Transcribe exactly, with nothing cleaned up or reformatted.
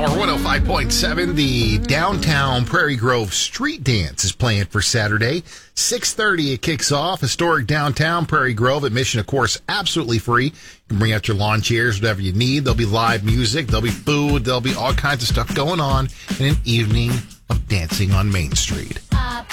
Power one oh five point seven, the Downtown Prairie Grove Street Dance is planned for Saturday. six thirty it kicks off. Historic Downtown Prairie Grove. Admission, of course, absolutely free. You can bring out your lawn chairs, whatever you need. There'll be live music. There'll be food. There'll be all kinds of stuff going on in an evening of dancing on Main Street.